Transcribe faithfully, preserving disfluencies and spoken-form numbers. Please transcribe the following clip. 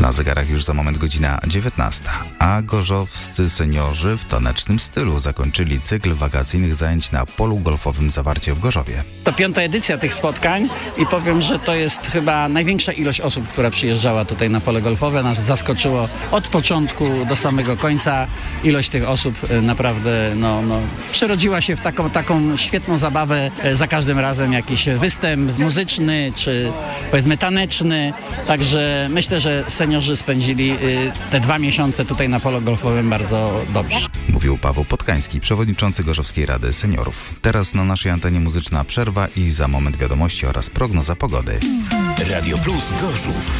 Na zegarach już za moment godzina dziewiętnasta, a gorzowscy seniorzy w tanecznym stylu zakończyli cykl wakacyjnych zajęć na polu golfowym Zawarcie w Gorzowie. To piąta edycja tych spotkań i powiem, że to jest chyba największa ilość osób, która przyjeżdżała tutaj na pole golfowe. Nas zaskoczyło od początku do samego końca. Ilość tych osób naprawdę no, no, przerodziła się w taką, taką świetną zabawę. Za każdym razem jakiś występ muzyczny czy powiedzmy taneczny. Także myślę, że seniorzy spędzili te dwa miesiące tutaj na polu golfowym bardzo dobrze. Mówił Paweł Podkański, przewodniczący Gorzowskiej Rady Seniorów. Teraz na naszej antenie muzyczna przerwa i za moment wiadomości oraz prognoza pogody. Radio Plus Gorzów.